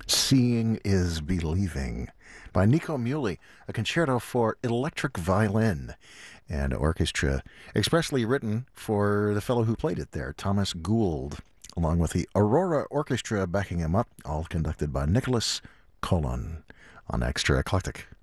Seeing is Believing by Nico Muhly, a concerto for electric violin and orchestra, expressly written for the fellow who played it there, Thomas Gould, along with the Aurora Orchestra backing him up, all conducted by Nicholas Colon on Extra Eclectic.